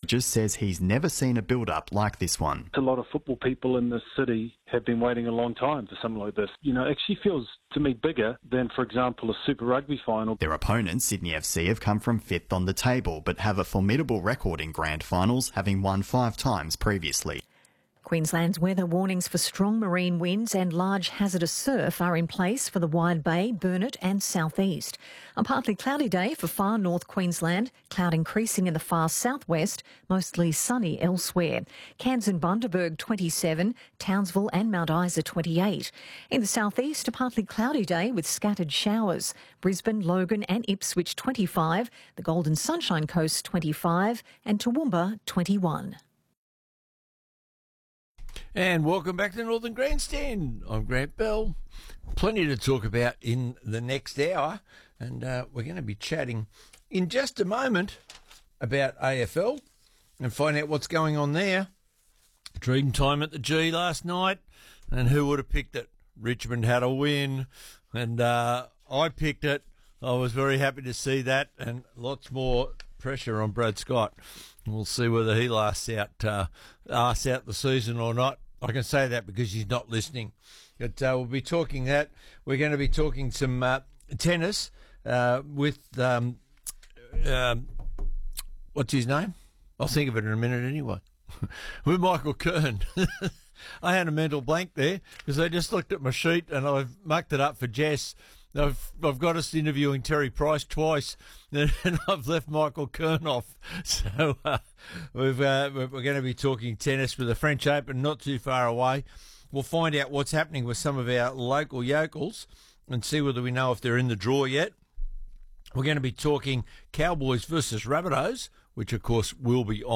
just says he's never seen a build-up like this one. A lot of football people in this city have been waiting a long time for something like this. You know, it actually feels to me bigger than, for example, a Super Rugby final. Their opponents, Sydney FC, have come from 5th on the table, but have a formidable record in grand finals, having won 5 times previously. Queensland's weather warnings for strong marine winds and large hazardous surf are in place for the Wide Bay, Burnett and South East. A partly cloudy day for far north Queensland, cloud increasing in the far southwest, mostly sunny elsewhere. Cairns and Bundaberg 27, Townsville and Mount Isa 28. In the southeast, a partly cloudy day with scattered showers. Brisbane, Logan and Ipswich 25, the Golden Sunshine Coast 25 and Toowoomba 21. And welcome back to Northern Grandstand. I'm Grant Bell. Plenty to talk about in the next hour, and we're going to be chatting in just a moment about AFL and find out what's going on there. Dream time at the G last night, and who would have picked it? Richmond had a win, and I picked it. I was very happy to see that, and lots more pressure on Brad Scott. We'll see whether he lasts out the season or not. I can say that because he's not listening. But we'll be talking that. We're going to be talking some tennis with what's his name? I'll think of it in a minute anyway. With Michael Kern. I had a mental blank there because I just looked at my sheet and I've mucked it up for Jess. I've got us interviewing Terry Price twice, and I've left Michael Kern off. So we're going to be talking tennis with the French Open not too far away. We'll find out what's happening with some of our local yokels and see whether we know if they're in the draw yet. We're going to be talking Cowboys versus Rabbitohs, which of course will be on.